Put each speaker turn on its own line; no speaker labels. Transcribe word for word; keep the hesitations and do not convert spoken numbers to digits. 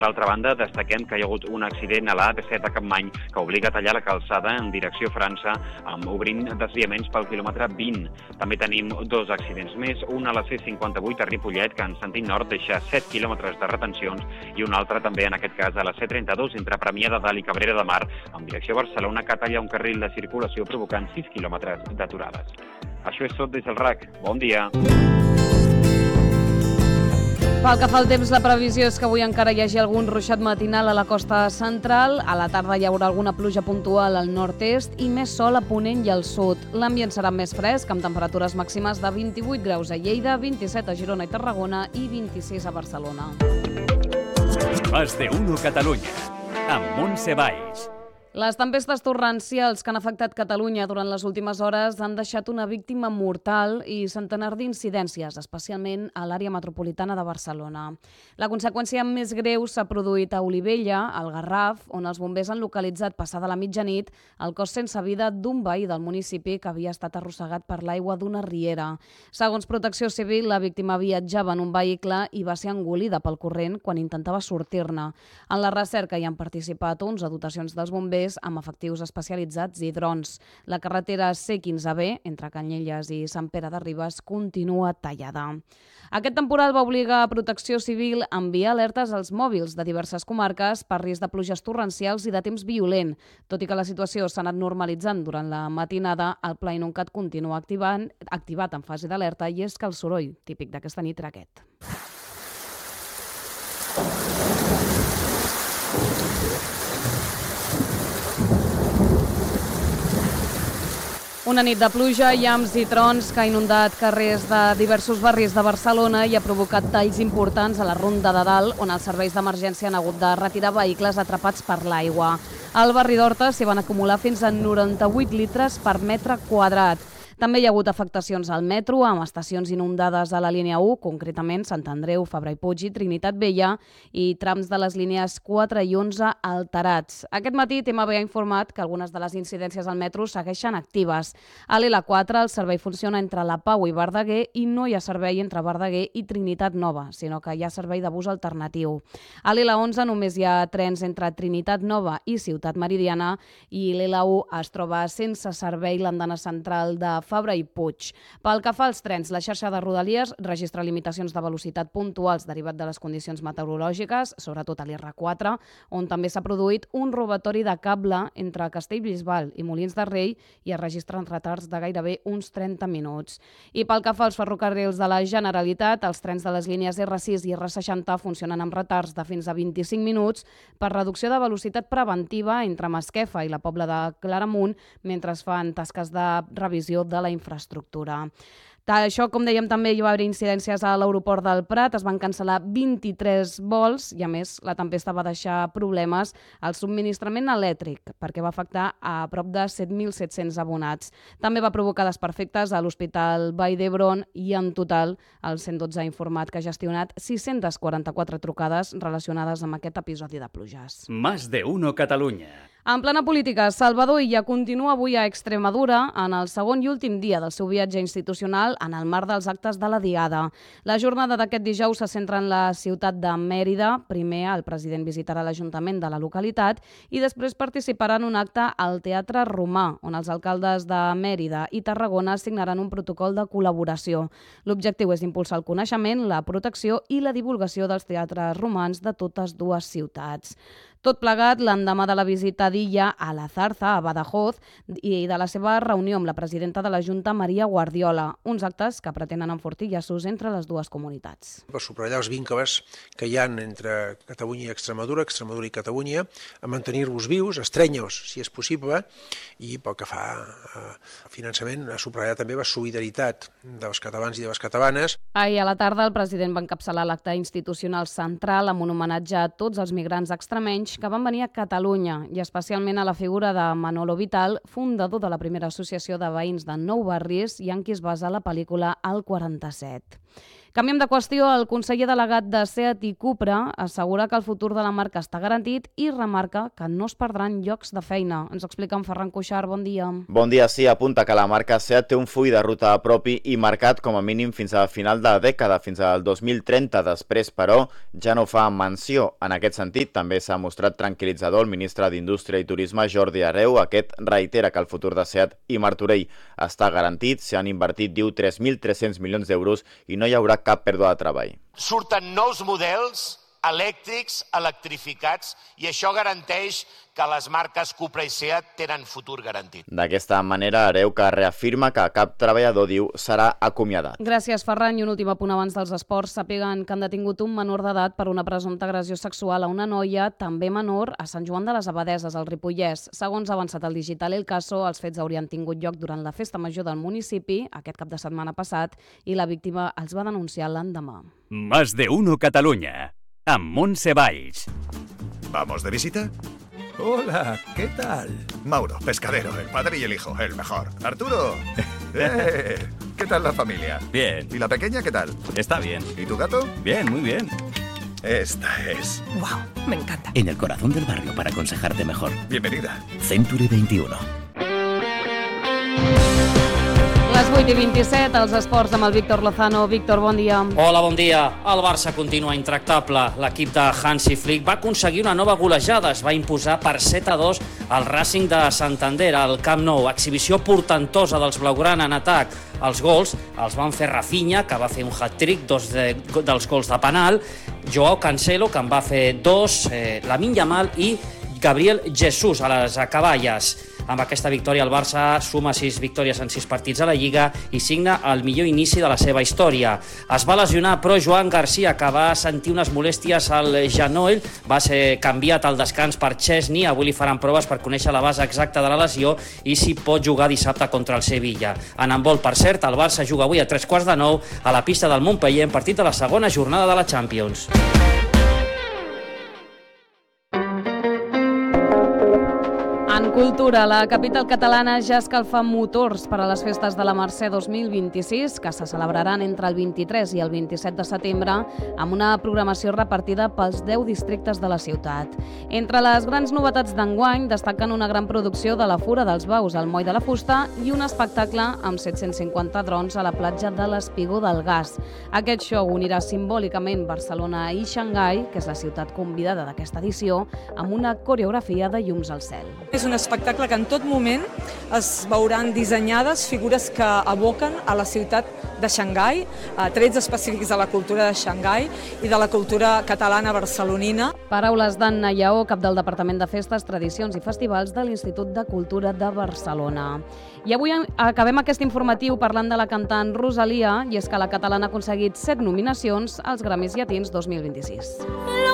D'altra banda, destaquem que hi ha hagut un accident a la A P set a Capmany que obliga a tallar la calçada en direcció França, amb obrint desviaments pel quilòmetre vint. També tenim dos accidents més, un a la C cinquanta-vuit a Ripollet, que en sentit nord deixa set quilòmetres de retencions, i un altre també, en aquest cas, a la C trenta-dos entre Premià de Dalt i Cabrera de Mar, en direcció Barcelona, que talla un carril de circulació provocant sis quilòmetres d'aturades. Això és tot des del R A C. Bon dia!
Pel que fa al temps, la previsió és que avui encara hi hagi algun ruixat matinal a la costa central. A la tarda hi haurà alguna pluja puntual al nord-est i més sol a Ponent i al sud. L'ambient serà més fresc, amb temperatures màximes de vint-i-vuit graus a Lleida, vint-i-set a Girona i Tarragona i vint-i-sis a Barcelona.
Más de uno Catalunya, amb Montse Valls.
Les tempestes torrencials que han afectat Catalunya durant les últimes hores han deixat una víctima mortal i centenar d'incidències, especialment a l'àrea metropolitana de Barcelona. La conseqüència més greu s'ha produït a Olivella, al Garraf, on els bombers han localitzat passada la mitjanit el cos sense vida d'un veí del municipi que havia estat arrossegat per l'aigua d'una riera. Segons Protecció Civil, la víctima viatjava en un vehicle i va ser engolida pel corrent quan intentava sortir-ne. En la recerca hi han participat onze dotacions dels bombers amb efectius especialitzats i drons. La carretera C quinze B, entre Canyelles i Sant Pere de Ribes, continua tallada. Aquest temporal va obligar a Protecció Civil a enviar alertes als mòbils de diverses comarques per risc de pluges torrencials i de temps violent. Tot i que la situació s'ha anat normalitzant durant la matinada, el Pla Inuncat continua activant, activat en fase d'alerta, i és que el soroll típic d'aquesta nit era aquest. Una nit de pluja, llamps i trons que ha inundat carrers de diversos barris de Barcelona i ha provocat talls importants a la Ronda de Dalt, on els serveis d'emergència han hagut de retirar vehicles atrapats per l'aigua. Al barri d'Horta s'hi van acumular fins a noranta-vuit litres per metre quadrat. També hi ha hagut afectacions al metro, amb estacions inundades a la línia u, concretament Sant Andreu, Fabra i Puig i Trinitat Vella, i trams de les línies quatre i onze alterats. Aquest matí T M B ha informat que algunes de les incidències al metro segueixen actives. A l'L quatre el servei funciona entre la Pau i Verdaguer i no hi ha servei entre Verdaguer i Trinitat Nova, sinó que hi ha servei de bus alternatiu. A l'L onze només hi ha trens entre Trinitat Nova i Ciutat Meridiana i l'L u es troba sense servei l'andana central de Fabra i Puig. Pel que fa als trens, la xarxa de Rodalies registra limitacions de velocitat puntuals derivat de les condicions meteorològiques, sobretot a l'R quatre, on també s'ha produït un robatori de cable entre Castellbisbal i Molins de Rei i es registren retards de gairebé uns trenta minuts. I pel que fa als ferrocarrils de la Generalitat, els trens de les línies R sis i R seixanta funcionen amb retards de fins a vint-i-cinc minuts per reducció de velocitat preventiva entre Masquefa i la Pobla de Claramunt mentre es fan tasques de revisió de la infraestructura. Això, com dèiem, també hi va haver incidències a l'aeroport del Prat, es van cancel·lar vint-i-tres vols i, a més, la tempesta va deixar problemes al subministrament elèctric, perquè va afectar a prop de set mil set-cents abonats. També va provocar desperfectes a l'Hospital Vall d'Hebron i, en total, el cent dotze ha informat que ha gestionat sis-cents quaranta-quatre trucades relacionades amb aquest episodi de pluges.
Más de uno Catalunya.
En plena política, Salvador Illa continua avui a Extremadura en el segon i últim dia del seu viatge institucional en el marc dels actes de la Diada. La jornada d'aquest dijous se centra en la ciutat de Mèrida. Primer, el president visitarà l'Ajuntament de la localitat i després participarà en un acte al Teatre Romà, on els alcaldes de Mèrida i Tarragona signaran un protocol de col·laboració. L'objectiu és impulsar el coneixement, la protecció i la divulgació dels teatres romans de totes dues ciutats. Tot plegat l'endemà de la visita d'Illa a la Zarza, a Badajoz, i de la seva reunió amb la presidenta de la Junta, Maria Guardiola, uns actes que pretenen enfortir llaços entre les dues comunitats.
Per subratllar els vincles que hi ha entre Catalunya i Extremadura, Extremadura i Catalunya, a mantenir-los vius, estrènyer-los, si és possible, i pel que fa a finançament, a subratllar també la solidaritat dels catalans i de les catalanes.
Ahir a la tarda el president va encapçalar l'acte institucional central amb un homenatge a tots els migrants extremenys que van venir a Catalunya i especialment a la figura de Manolo Vital, fundador de la primera associació de veïns de Nou Barris i en qui es basa la pel·lícula El quaranta-set. Canviem de qüestió. El conseller delegat de SEAT i Cupra assegura que el futur de la marca està garantit i remarca que no es perdran llocs de feina. Ens explica en Ferran Cuixart. Bon dia.
Bon dia. Sí, apunta que la marca SEAT té un full de ruta propi i marcat com a mínim fins a final de dècada, fins al dos mil trenta. Després, però, ja no fa menció. En aquest sentit, també s'ha mostrat tranquil·litzador el ministre d'Indústria i Turisme, Jordi Hereu. Aquest reitera que el futur de SEAT i Martorell està garantit. S'hi han invertit, diu, tres mil tres-cents milions d'euros i no hi haurà cap pèrdua de treball.
Surten nous models elèctrics, electrificats, i això garanteix que les marques Cupra i SEAT tenen futur garantit.
D'aquesta manera, Hereu que reafirma que cap treballador, diu, serà acomiadat.
Gràcies, Ferran. I un últim apunt abans dels esports. Sàpiguen que han detingut un menor d'edat per una presumpta agressió sexual a una noia, també menor, a Sant Joan de les Abadeses, al Ripollès. Segons ha avançat el digital El Caso, els fets haurien tingut lloc durant la festa major del municipi, aquest cap de setmana passat, i la víctima els va denunciar l'endemà.
Más de uno Catalunya, amb Montse Valls.
¿Vamos de visita?
Hola, ¿qué tal?
Mauro, pescadero, el padre y el hijo, el mejor. Arturo, ¡eh! ¿Qué tal la familia?
Bien.
¿Y la pequeña qué tal?
Está bien.
¿Y tu gato?
Bien, muy bien.
Esta es.
Wow, me encanta.
En el corazón del barrio para aconsejarte mejor.
Bienvenida.
Century veintiuno.
Les vuit i vint-i-set, els esports amb el Víctor Lozano. Víctor, bon dia.
Hola, bon dia. El Barça continua intractable. L'equip de Hansi Flick va aconseguir una nova golejada. Es va imposar per set a dos al Racing de Santander al Camp Nou. Exhibició portentosa dels blaugrana en atac. Els gols els van fer Rafinha, que va fer un hat-trick, dos de, dels gols de penal, Joao Cancelo, que en va fer dos, eh, Lamine Yamal i Gabriel Jesús a les acaballes. Amb aquesta victòria el Barça suma sis victòries en sis partits a la Lliga i signa el millor inici de la seva història. Es va lesionar, però, Joan Garcia, que va sentir unes molèsties al genoll, va ser canviat al descans per Chesney. Avui li faran proves per conèixer la base exacta de la lesió i si pot jugar dissabte contra el Sevilla. En handbol, per cert, el Barça juga avui a tres quarts de nou a la pista del Montpeller en partit de la segona jornada de la Champions.
En cultura, la capital catalana ja escalfa motors per a les festes de la Mercè dos mil vint-i-sis, que se celebraran entre el vint-i-tres i el vint-i-set de setembre, amb una programació repartida pels deu districtes de la ciutat. Entre les grans novetats d'enguany destaquen una gran producció de la Fura dels Baus al Moll de la Fusta i un espectacle amb set-cents cinquanta drons a la platja de l'Espigó del Gas. Aquest show unirà simbòlicament Barcelona i Xangai, que és la ciutat convidada d'aquesta edició, amb una coreografia de llums al cel.
És un espectacle que en tot moment es veuran dissenyades figures que evoquen a la ciutat de Xangai, trets específics de la cultura de Xangai i de la cultura catalana barcelonina.
Paraules d'Anna Lleó, cap del Departament de Festes, Tradicions i Festivals de l'Institut de Cultura de Barcelona. I avui acabem aquest informatiu parlant de la cantant Rosalia, i és que la catalana ha aconseguit set nominacions als Grammys Llatins dos mil vint-i-sis.